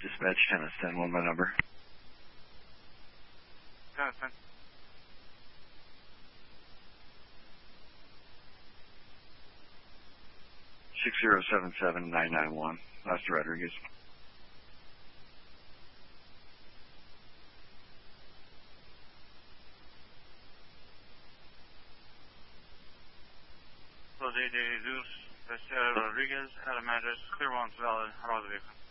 Dispatch 10-10, one my number. 10-10. 6077991, Master Rodriguez. So JJ Zeus, Master Rodriguez, Adam address, clear one's valid, how about the vehicle?